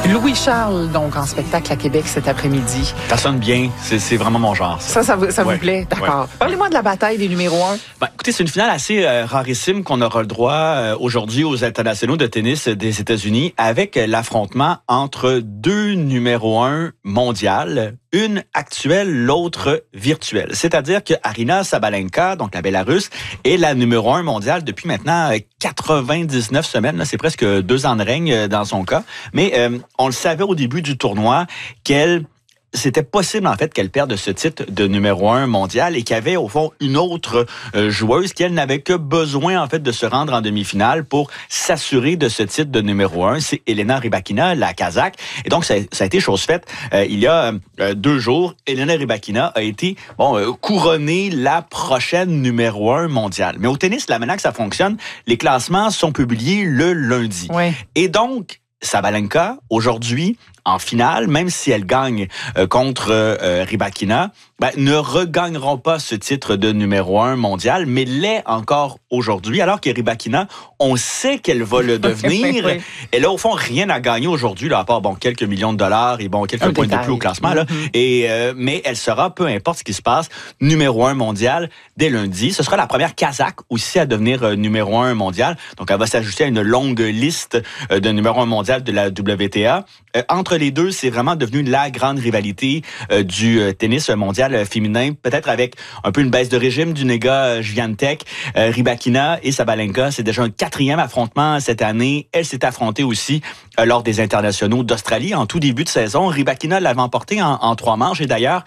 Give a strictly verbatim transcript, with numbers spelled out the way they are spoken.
Louis-Charles, donc, en spectacle à Québec cet après-midi. Ça sonne bien. C'est, c'est vraiment mon genre. Ça, ça, ça, ça ouais. vous plaît? D'accord. Ouais. Parlez-moi de la bataille des numéros un. Ben, écoutez, c'est une finale assez euh, rarissime qu'on aura le droit euh, aujourd'hui aux internationaux de tennis des États-Unis avec l'affrontement entre deux numéros un mondiales, une actuelle, l'autre virtuelle. C'est-à-dire que Aryna Sabalenka, donc la Bélarusse, est la numéro un mondiale depuis maintenant quatre-vingt-dix-neuf semaines. Là, c'est presque deux ans de règne dans son cas. Mais euh, on le savait au début du tournoi qu'elle... C'était possible, en fait, qu'elle perde ce titre de numéro un mondial et qu'il y avait, au fond, une autre euh, joueuse qui, elle, n'avait que besoin, en fait, de se rendre en demi-finale pour s'assurer de ce titre de numéro un. C'est Elena Rybakina, la Kazakh. Et donc, ça, ça a été chose faite. Euh, il y a euh, deux jours, Elena Rybakina a été, bon, euh, couronnée la prochaine numéro un mondiale. Mais au tennis, la manière que ça fonctionne, les classements sont publiés le lundi. Ouais. Et donc, Sabalenka, aujourd'hui, en finale, même si elle gagne euh, contre euh, Rybakina, ben, ne regagneront pas ce titre de numéro un mondial, mais l'est encore aujourd'hui, alors que Rybakina, on sait qu'elle va le devenir. oui, oui. Elle a au fond rien à gagner aujourd'hui, là, à part bon, quelques millions de dollars et bon, quelques Un points détail. de plus au classement. Là. Mm-hmm. Et, euh, mais elle sera, peu importe ce qui se passe, numéro un mondial dès lundi. Ce sera la première Kazakh aussi à devenir euh, numéro un mondial. Donc, elle va s'ajouter à une longue liste euh, de numéro un mondial de la W T A. Euh, entre les deux, c'est vraiment devenu la grande rivalité euh, du euh, tennis mondial euh, féminin, peut-être avec un peu une baisse de régime du Nega euh, Swiatek, euh, Rybakina et Sabalenka. C'est déjà un quatrième affrontement cette année. Elle s'est affrontée aussi euh, lors des internationaux d'Australie en tout début de saison. Rybakina l'avait emporté en, en trois manches et d'ailleurs,